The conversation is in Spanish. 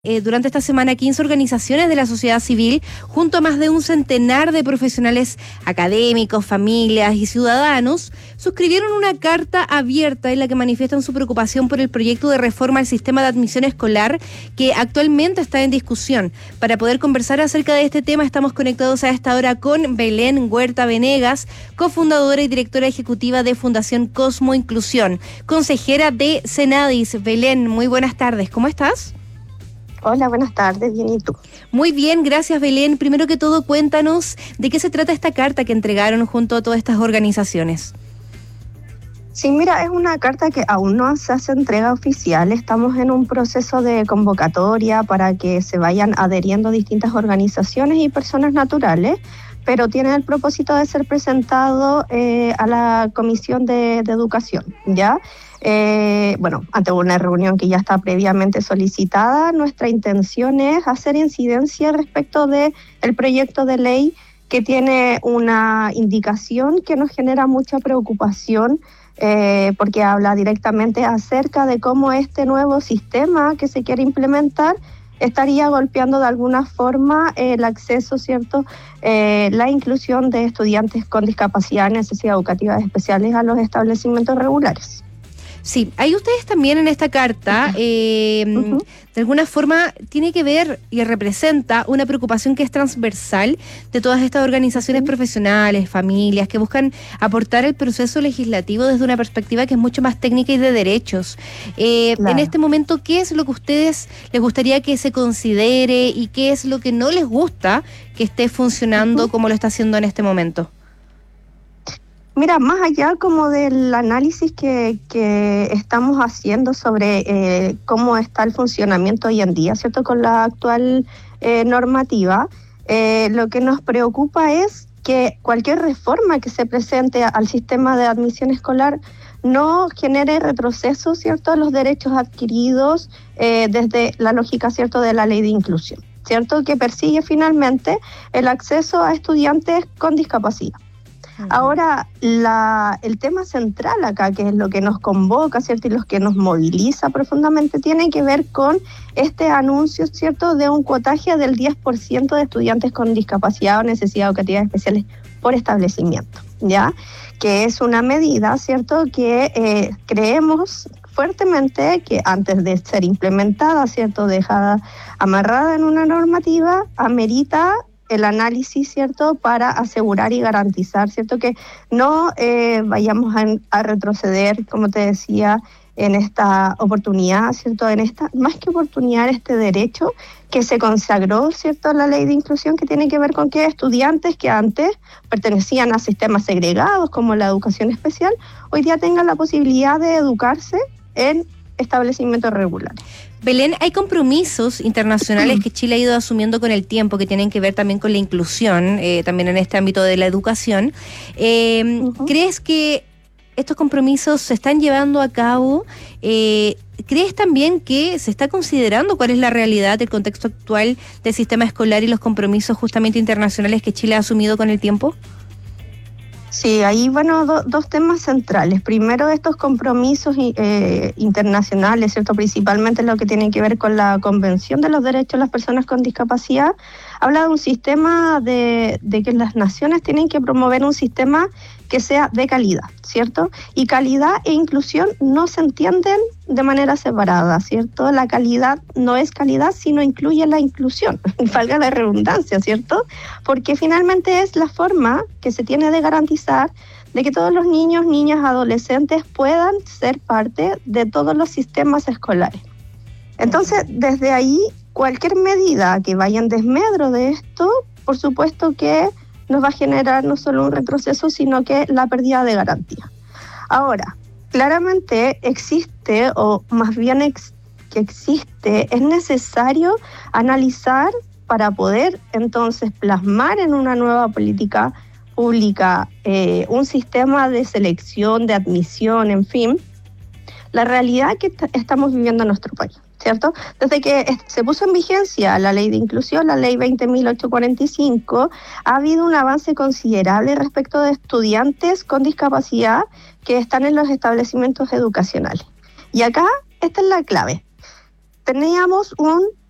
Durante esta semana 15 organizaciones de la sociedad civil, junto a más de un centenar de profesionales académicos, familias y ciudadanos, suscribieron una carta abierta en la que manifiestan su preocupación por el proyecto de reforma al sistema de admisión escolar que actualmente está en discusión. Para poder conversar acerca de este tema estamos conectados a esta hora con Belén Huerta Venegas, cofundadora y directora ejecutiva de Fundación Cosmo Inclusión, consejera de Senadis. Belén, muy buenas tardes, ¿cómo estás? Hola, buenas tardes, bien, ¿y tú? Muy bien, gracias Belén. Primero que todo, cuéntanos de qué se trata esta carta que entregaron junto a todas estas organizaciones. Sí, mira, es una carta que aún no se hace entrega oficial. Estamos en un proceso de convocatoria para que se vayan adheriendo distintas organizaciones y personas naturales, pero tiene el propósito de ser presentado a la Comisión de Educación, ¿ya? Ante una reunión que ya está previamente solicitada, nuestra intención es hacer incidencia respecto del proyecto de ley que tiene una indicación que nos genera mucha preocupación porque habla directamente acerca de cómo este nuevo sistema que se quiere implementar estaría golpeando de alguna forma el acceso, ¿cierto? La inclusión de estudiantes con discapacidad, necesidades educativas especiales a los establecimientos regulares. Sí, ahí ustedes también en esta carta, de alguna forma tiene que ver y representa una preocupación que es transversal de todas estas organizaciones profesionales, familias, que buscan aportar el proceso legislativo desde una perspectiva que es mucho más técnica y de derechos. Claro. En este momento, ¿qué es lo que a ustedes les gustaría que se considere y qué es lo que no les gusta que esté funcionando como lo está haciendo en este momento? Mira, más allá como del análisis que estamos haciendo sobre cómo está el funcionamiento hoy en día, ¿cierto? Con la actual normativa, lo que nos preocupa es que cualquier reforma que se presente al sistema de admisión escolar no genere retroceso, ¿cierto?, a los derechos adquiridos desde la lógica, ¿cierto?, de la ley de inclusión, ¿cierto?, que persigue finalmente el acceso a estudiantes con discapacidad. Ahora, el tema central acá, que es lo que nos convoca, ¿cierto?, y los que nos moviliza profundamente, tiene que ver con este anuncio, ¿cierto?, de un cuotaje del 10% de estudiantes con discapacidad o necesidades educativas especiales por establecimiento, ¿ya? Que es una medida, ¿cierto?, que creemos fuertemente que antes de ser implementada, ¿cierto?, dejada amarrada en una normativa, amerita el análisis, ¿cierto?, para asegurar y garantizar, ¿cierto?, que no vayamos a retroceder, como te decía, en esta oportunidad, ¿cierto?, más que oportunidad, este derecho que se consagró, ¿cierto?, a la ley de inclusión, que tiene que ver con que estudiantes que antes pertenecían a sistemas segregados, como la educación especial, hoy día tengan la posibilidad de educarse en establecimientos regulares. Belén, hay compromisos internacionales que Chile ha ido asumiendo con el tiempo que tienen que ver también con la inclusión, también en este ámbito de la educación. ¿Crees que estos compromisos se están llevando a cabo? ¿Crees también que se está considerando cuál es la realidad del contexto actual del sistema escolar y los compromisos justamente internacionales que Chile ha asumido con el tiempo? Sí, ahí dos temas centrales. Primero, estos compromisos internacionales, ¿cierto?, principalmente lo que tiene que ver con la Convención de los Derechos de las Personas con Discapacidad, habla de un sistema de que las naciones tienen que promover un sistema que sea de calidad, ¿cierto? Y calidad e inclusión no se entienden de manera separada, ¿cierto? La calidad no es calidad, sino incluye la inclusión, valga la redundancia, ¿cierto? Porque finalmente es la forma que se tiene de garantizar de que todos los niños, niñas, adolescentes puedan ser parte de todos los sistemas escolares. Entonces, desde ahí, cualquier medida que vaya en desmedro de esto, por supuesto que nos va a generar no solo un retroceso, sino que la pérdida de garantía. Ahora, claramente existe, o más bien que existe, es necesario analizar para poder entonces plasmar en una nueva política pública un sistema de selección, de admisión, en fin, la realidad que estamos viviendo en nuestro país, ¿cierto? Desde que se puso en vigencia la ley de inclusión, la ley 20.845, ha habido un avance considerable respecto de estudiantes con discapacidad que están en los establecimientos educacionales. Y acá, esta es la clave. Teníamos un